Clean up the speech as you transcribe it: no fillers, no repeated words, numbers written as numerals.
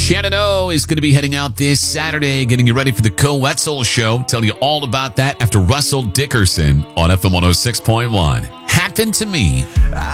Shannon O is going to be heading out this Saturday, getting you ready for the Co Wetzel Show. Tell you all about that after Russell Dickerson on FM 106.1. Happened to Me.